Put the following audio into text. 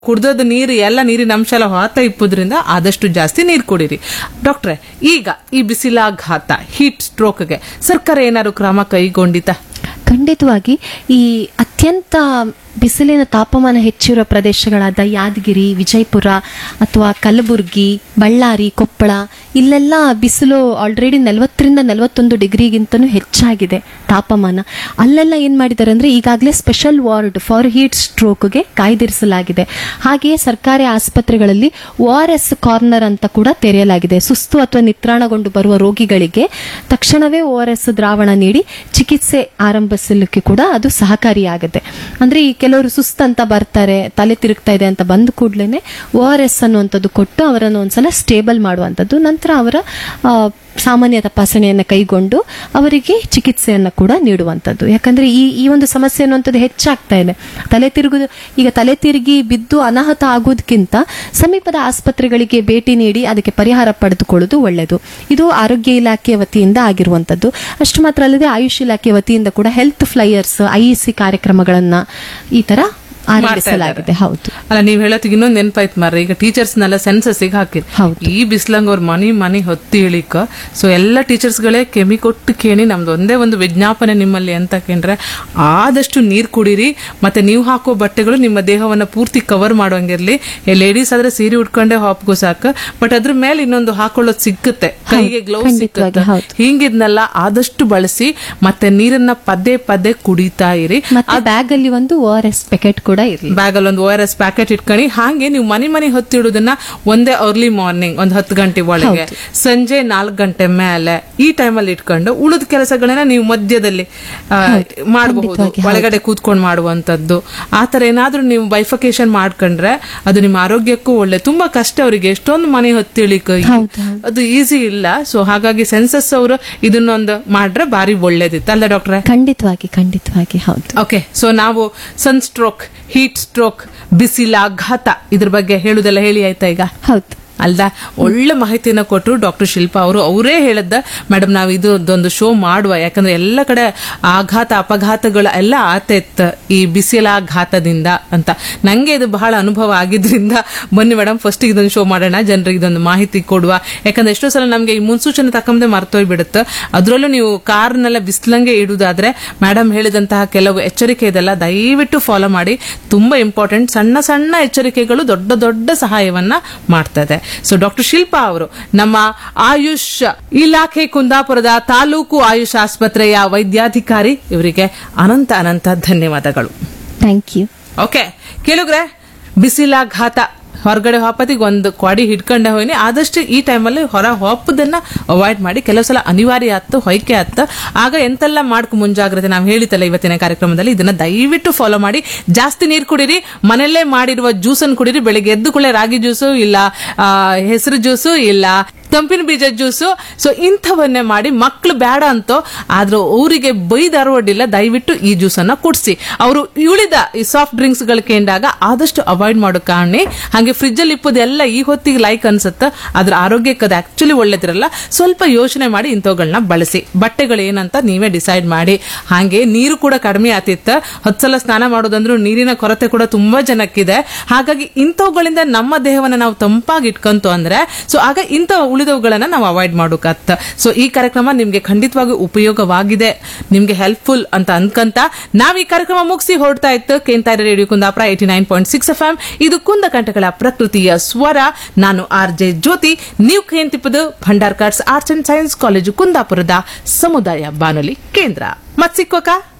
ಕುಡ್ದದ ನೀರು ಎಲ್ಲ ನೀರಿನ ಅಂಶ ಎಲ್ಲ ಹೊತ್ತ ಇಪ್ಪುದ್ರಿಂದ ಆದಷ್ಟು ಜಾಸ್ತಿ ನೀರು ಕುಡೀರಿ. ಡಾಕ್ಟ್ರೆ, ಈಗ ಈ ಬಿಸಿಲಾಘಾತ ಹೀಟ್ ಸ್ಟ್ರೋಕ್ಗೆ ಸರ್ಕಾರ ಏನಾದ್ರು ಕ್ರಮ ಕೈಗೊಂಡಿತಾ? ಖಂಡಿತವಾಗಿ ಈ ಅತ್ಯಂತ ಬಿಸಿಲಿನ ತಾಪಮಾನ ಹೆಚ್ಚಿರುವ ಪ್ರದೇಶಗಳಾದ ಯಾದಗಿರಿ, ವಿಜಯಪುರ ಅಥವಾ ಕಲಬುರಗಿ, ಬಳ್ಳಾರಿ, ಕೊಪ್ಪಳ ಇಲ್ಲೆಲ್ಲ ಬಿಸಿಲು ಆಲ್ರೆಡಿ 40-41 ಡಿಗ್ರಿಗಿಂತನೂ ಹೆಚ್ಚಾಗಿದೆ ತಾಪಮಾನ. ಅಲ್ಲೆಲ್ಲ ಏನು ಮಾಡಿದ್ದಾರೆ ಅಂದರೆ ಈಗಾಗಲೇ ಸ್ಪೆಷಲ್ ವಾರ್ಡ್ ಫಾರ್ ಹೀಟ್ ಸ್ಟ್ರೋಕ್ಗೆ ಕಾಯ್ದಿರಿಸಲಾಗಿದೆ. ಹಾಗೆಯೇ ಸರ್ಕಾರಿ ಆಸ್ಪತ್ರೆಗಳಲ್ಲಿ ORS ಕಾರ್ನರ್ ಅಂತ ಕೂಡ ತೆರೆಯಲಾಗಿದೆ. ಸುಸ್ತು ಅಥವಾ ನಿತ್ರಾಣಗೊಂಡು ಬರುವ ರೋಗಿಗಳಿಗೆ ತಕ್ಷಣವೇ ORS ದ್ರಾವಣ ನೀಡಿ ಚಿಕಿತ್ಸೆ ಆರಂಭಿಸಲಿಕ್ಕೆ ಕೂಡ ಅದು ಸಹಕಾರಿಯಾಗುತ್ತೆ. ಅಂದ್ರೆ ಈ ಕೆಲವರು ಸುಸ್ತಂತ ಬರ್ತಾರೆ, ತಲೆ ತಿರುಗ್ತಾ ಇದೆ ಅಂತ ಬಂದ ಕೂಡಲೇ ORS ಅನ್ನುವಂಥದ್ದು ಕೊಟ್ಟು ಅವರನ್ನು ಒಂದ್ಸಲ ಸ್ಟೇಬಲ್ ಮಾಡುವಂಥದ್ದು, ನಂತರ ಅವರ ಸಾಮಾನ್ಯ ತಪಾಸಣೆಯನ್ನು ಕೈಗೊಂಡು ಅವರಿಗೆ ಚಿಕಿತ್ಸೆಯನ್ನು ಕೂಡ ನೀಡುವಂಥದ್ದು. ಯಾಕಂದ್ರೆ ಈ ಒಂದು ಸಮಸ್ಯೆ ಅನ್ನುವಂಥದ್ದು ಹೆಚ್ಚಾಗ್ತಾ ಇದೆ. ತಲೆ ತಿರುಗಿ ಬಿದ್ದು ಅನಾಹುತ ಆಗೋದಕ್ಕಿಂತ ಸಮೀಪದ ಆಸ್ಪತ್ರೆಗಳಿಗೆ ಭೇಟಿ ನೀಡಿ ಅದಕ್ಕೆ ಪರಿಹಾರ ಪಡೆದುಕೊಳ್ಳೋದು ಒಳ್ಳೆಯದು. ಇದು ಆರೋಗ್ಯ ಇಲಾಖೆ ವತಿಯಿಂದ ಆಗಿರುವಂಥದ್ದು. ಅಷ್ಟು ಮಾತ್ರ ಅಲ್ಲದೆ ಆಯುಷ್ ಇಲಾಖೆ ವತಿಯಿಂದ ಕೂಡ ಹೆಲ್ತ್ ಫ್ಲೈಯರ್ಸ್, IEC ಕಾರ್ಯಕ್ರಮಗಳನ್ನ ಈ ತರ ಆರಂಭಿಸಲಾಗಿದೆ. ಹೌದು ಅಲ್ಲ, ನೀವ್ ಹೇಳೋತ್ತಿಗೆ ಇನ್ನೊಂದು ನೆನಪಾಯ್ತು ಮಾರ್ರೆ, ಈಗ ಟೀಚರ್ಸ್ ನೆಲ್ಲ ಸೆನ್ಸಸ್ಸಿಗೆ ಹಾಕಿರ್ ಈ ಬಿಸ್ಲಂಗ್ ಅವ್ರ ಮನಿ ಹೊತ್ತಿ ಇಳಿಕ. ಸೊ ಎಲ್ಲ ಟೀಚರ್ಸ್ ಗಳೇ ಕೆಮಿ ಕೊಟ್ಟು ಕೇಳಿ ನಮ್ದು ಒಂದೇ ಒಂದು ವಿಜ್ಞಾಪನೆ ನಿಮ್ಮಲ್ಲಿ ಅಂತ ಕೇಂದ್ರೆ ಆದಷ್ಟು ನೀರ್ ಕುಡೀರಿ. ಮತ್ತೆ ನೀವು ಹಾಕೋ ಬಟ್ಟೆಗಳು ನಿಮ್ಮ ದೇಹವನ್ನ ಪೂರ್ತಿ ಕವರ್ ಮಾಡುವಂಗಿರ್ಲಿ. ಲೇಡೀಸ್ ಆದ್ರೆ ಸೀರೆ ಉಟ್ಕೊಂಡೆ ಹಾಪ್ಗೂ ಸಾಕು, ಬಟ್ ಅದ್ರ ಮೇಲೆ ಇನ್ನೊಂದು ಹಾಕೊಳ್ಳೋದು ಸಿಕ್ಕುತ್ತೆ, ಕೈಗೆ ಗ್ಲೌಸ್ ಸಿಕ್ಕುತ್ತೆ. ಹಿಂಗಿದ್ನೆಲ್ಲ ಆದಷ್ಟು ಬಳಸಿ ಮತ್ತೆ ನೀರನ್ನ ಪದೇ ಕುಡಿತಾ ಇರಿ. ಬ್ಯಾಗ್ ಅಲ್ಲಿ ಒಂದು ORS ಪ್ಯಾಕೆಟ್ ಕೂಡ ಇರಲಿ, ಬ್ಯಾಗ್ ಅಲ್ಲಿ ಒಂದು ORS ಪ್ಯಾಕೆಟ್ ಇಟ್ಕೊಳ್ಳಿ. ಹಾಗೆ ನೀವು ಮನೆ ಹೊತ್ತಿಡುದನ್ನ ಒಂದೇ ಅರ್ಲಿ ಮಾರ್ನಿಂಗ್ ಒಂದು 10 ಗಂಟೆ ಒಳಗೆ, ಸಂಜೆ 4 ಗಂಟೆ ಮೇಲೆ ಈ ಟೈಮಲ್ಲಿ ಇಟ್ಕೊಂಡು ಉಳಿದ ಕೆಲಸಗಳನ್ನ ನೀವು ಮಧ್ಯದಲ್ಲಿ ಮಾಡಬಹುದು, ಒಳಗಡೆ ಕೂತ್ಕೊಂಡು ಮಾಡುವಂತದ್ದು. ಆತರ ಏನಾದ್ರೂ ನೀವು ಬೈಫಿಕೇಶನ್ ಮಾಡ್ಕೊಂಡ್ರೆ ಅದು ನಿಮ್ಮ ಆರೋಗ್ಯಕ್ಕೂ ಒಳ್ಳೆ. ತುಂಬಾ ಕಷ್ಟ ಅವರಿಗೆ, ಎಷ್ಟೊಂದು ಮನೆ ಹೊತ್ತಿಳಿಕ ಅದು ಈಸಿ ಇಲ್ಲ. ಸೊ ಹಾಗಾಗಿ ಸೆನ್ಸಸ್ ಅವರು ಇದನ್ನೊಂದು ಮಾಡ್ರೆ ಬಾರಿ ಒಳ್ಳೇದಿತ್ತು ಅಲ್ಲ ಡಾಕ್ಟ್ರೆ? ಖಂಡಿತವಾಗಿ ಹೌದು. ಓಕೆ, ಸೊ ನಾವು ಸನ್ ಸ್ಟ್ರೋಕ್, ಹೀಟ್ ಸ್ಟ್ರೋಕ್, ಬಿಸಿಲಾಘಾತ ಇದ್ರ ಬಗ್ಗೆ ಹೇಳುದೆಲ್ಲ ಹೇಳಿ ಆಯ್ತಾ ಈಗ? ಹೌದು ಅಲ್ದಾ? ಒಳ್ಳೆ ಮಾಹಿತಿಯನ್ನ ಕೊಟ್ಟರು ಡಾಕ್ಟರ್ ಶಿಲ್ಪಾ ಅವರು. ಅವರೇ ಹೇಳಿದ್ದ, ಮೇಡಮ್ ನಾವು ಇದೊಂದು ಶೋ ಮಾಡುವ, ಯಾಕಂದ್ರೆ ಎಲ್ಲ ಕಡೆ ಅಪಘಾತಗಳು ಎಲ್ಲ ಆತೈತ್ ಈ ಬಿಸಿಲಾಘಾತದಿಂದ ಅಂತ. ನಂಗೆ ಇದು ಬಹಳ ಅನುಭವ ಆಗಿದ್ರಿಂದ ಬನ್ನಿ ಮೇಡಮ್ ಫಸ್ಟ್ ಇದೊಂದು ಶೋ ಮಾಡೋಣ, ಜನರಿಗೆ ಇದೊಂದು ಮಾಹಿತಿ ಕೊಡುವ. ಯಾಕಂದ್ರೆ ಎಷ್ಟೋ ಸಲ ನಮ್ಗೆ ಈ ಮುನ್ಸೂಚನೆ ತಕ್ಕಂತೆ ಮರ್ತೋಗ್ಬಿಡುತ್ತೆ. ಅದರಲ್ಲೂ ನೀವು ಕಾರ್ನೆಲ್ಲ ಬಿಸಿಲಂಗೆ ಇಡುದಾದ್ರೆ ಮೇಡಮ್ ಹೇಳಿದಂತಹ ಕೆಲವು ಎಚ್ಚರಿಕೆ ಇದೆಲ್ಲ ದಯವಿಟ್ಟು ಫಾಲೋ ಮಾಡಿ. ತುಂಬಾ ಇಂಪಾರ್ಟೆಂಟ್. ಸಣ್ಣ ಎಚ್ಚರಿಕೆಗಳು ದೊಡ್ಡ ಸಹಾಯವನ್ನ ಮಾಡ್ತದೆ. ಸೊ ಡಾಕ್ಟರ್ ಶಿಲ್ಪಾ ಅವರು ನಮ್ಮ ಆಯುಷ್ ಇಲಾಖೆ ಕುಂದಾಪುರದ ತಾಲೂಕು ಆಯುಷ್ ಆಸ್ಪತ್ರೆಯ ವೈದ್ಯಾಧಿಕಾರಿ, ಇವರಿಗೆ ಅನಂತ ಧನ್ಯವಾದಗಳು. Thank you. ಓಕೆ ಕೇಳುಗ್ರೆ, ಬಿಸಿಲಾಘಾತ ಹೊರಗಡೆ ಹಾಪತಿಗೆ ಒಂದು ಕ್ವಾಡಿ ಹಿಡ್ಕೊಂಡೆ ಹೋಯ್ನಿ. ಆದಷ್ಟು ಈ ಟೈಮಲ್ಲಿ ಹೊರ ಹಾಪದನ್ನ ಅವಾಯ್ಡ್ ಮಾಡಿ. ಕೆಲವು ಸಲ ಅನಿವಾರ್ಯ ಹೊಯ್ಕೆ ಆಗ ಎಂತೆಲ್ಲ ಮಾಡ್ಕೊ ಮುಂಜಾಗ್ರತೆ ನಾವು ಹೇಳಿತಲ್ಲ ಇವತ್ತಿನ ಕಾರ್ಯಕ್ರಮದಲ್ಲಿ, ಇದನ್ನ ದಯವಿಟ್ಟು ಫಾಲೋ ಮಾಡಿ. ಜಾಸ್ತಿ ನೀರು ಕುಡೀರಿ, ಮನೆಯಲ್ಲೇ ಮಾಡಿರುವ ಜ್ಯೂಸನ್ನು ಕುಡೀರಿ. ಬೆಳಿಗ್ಗೆ ಎದ್ದು ಕೂಡಲೇ ರಾಗಿ ಜ್ಯೂಸು ಇಲ್ಲ ಹೆಸರು ಜ್ಯೂಸು ಇಲ್ಲ ತಂಪಿನ ಬೀಜ ಜ್ಯೂಸು, ಸೊ ಇಂಥವನ್ನೇ ಮಾಡಿ. ಮಕ್ಳು ಬೇಡ ಅಂತೋ ಆದ್ರೂ ಅವರಿಗೆ ಬೈದಾರೋಡಿಲ್ಲ, ದಯವಿಟ್ಟು ಈ ಜ್ಯೂಸನ್ನ ಕುಡಿಸಿ. ಅವರು ಉಳಿದ ಈ ಸಾಫ್ಟ್ ಡ್ರಿಂಕ್ಸ್ ಗಳು ಕೇಂದಾಗ ಆದಷ್ಟು ಅವಾಯ್ಡ್ ಮಾಡೋ ಕಾರಣ. ಹಾಗೆ ಫ್ರಿಜ್ ಅಲ್ಲಿ ಇಪ್ಪದೆಲ್ಲ ಈ ಹೊತ್ತಿಗೆ ಲೈಕ್ ಅನ್ಸುತ್ತೆ, ಅದ್ರ ಆರೋಗ್ಯಕ್ಕೆ ಅದು ಆಕ್ಚುಲಿ ಒಳ್ಳೇದಿರಲ್ಲ. ಸ್ವಲ್ಪ ಯೋಚನೆ ಮಾಡಿ ಇಂಥವುಗಳನ್ನ ಬಳಸಿ. ಬಟ್ಟೆಗಳು ಏನಂತ ನೀವೇ ಡಿಸೈಡ್ ಮಾಡಿ. ಹಾಗೆ ನೀರು ಕೂಡ ಕಡಿಮೆ ಆತಿತ್ತ. 10 ಸಲ ಸ್ನಾನ ಮಾಡೋದಂದ್ರೂ ನೀರಿನ ಕೊರತೆ ಕೂಡ ತುಂಬಾ ಜನಕ್ಕಿದೆ. ಹಾಗಾಗಿ ಇಂಥವುಗಳಿಂದ ನಮ್ಮ ದೇಹವನ್ನ ನಾವು ತಂಪಾಗಿ ಇಟ್ಕೊಂತು ಅಂದ್ರೆ ಸೊ ಆಗ ಇಂಥ ಉಳಿದವುಗಳನ್ನ ನಾವು ಅವಾಯ್ಡ್ ಮಾಡೋಕತ್ತ. ಸೊ ಈ ಕಾರ್ಯಕ್ರಮ ನಿಮ್ಗೆ ಖಂಡಿತವಾಗಿ ಉಪಯೋಗವಾಗಿದೆ, ನಿಮ್ಗೆ ಹೆಲ್ಪ್ಫುಲ್ ಅಂತ ಅನ್ಕಂತ ನಾವ್ ಈ ಕಾರ್ಯಕ್ರಮ ಮುಗಿಸಿ ಹೊರಡ್ತಾ ಇತ್ತು. ಕೇಂದ್ರ ರೇಡಿಯೋ ಕುಂದಾಪುರ 89.6 FM. ಇದು ಕುಂದಕಂಠಗಳ ಪ್ರಕೃತಿಯ ಸ್ವರ. ನಾನು RJ ಜ್ಯೋತಿ. ನೀವು ಕೇಂತಿಪ್ಪದು Bhandarkars arts and science college ಕುಂದಾಪುರದ ಸಮುದಾಯ ಬಾನುಲಿ ಕೇಂದ್ರ. ಮತ್ ಸಿಕ್ಕೋಕ.